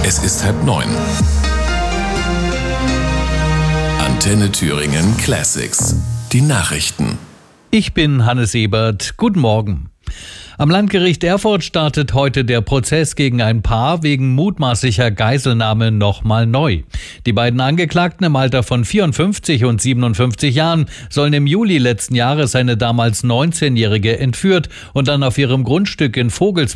Es ist 8:30. Antenne Thüringen Classics. Die Nachrichten. Ich bin Hannes Ebert. Guten Morgen. Am Landgericht Erfurt startet heute der Prozess gegen ein Paar wegen mutmaßlicher Geiselnahme nochmal neu. Die beiden Angeklagten im Alter von 54 und 57 Jahren sollen im Juli letzten Jahres eine damals 19-Jährige entführt und dann auf ihrem Grundstück in Vogelsberg